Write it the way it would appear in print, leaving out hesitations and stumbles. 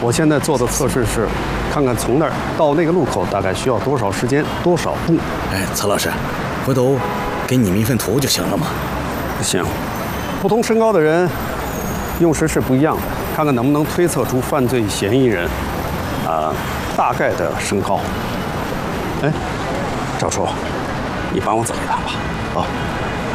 我现在做的测试是，看看从那儿到那个路口大概需要多少时间，多少步。 哎，曹老师，回头给你们一份图就行了嘛。 不行，不同身高的人用时是不一样的，看看能不能推测出犯罪嫌疑人大概的身高。哎，赵叔，你帮我走一趟吧。啊。